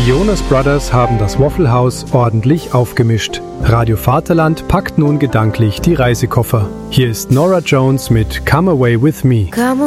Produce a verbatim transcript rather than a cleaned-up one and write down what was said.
Jonas Brothers haben das Waffle House ordentlich aufgemischt. Radio Vaterland packt nun gedanklich die Reisekoffer. Hier ist Norah Jones mit Come Away With Me. Come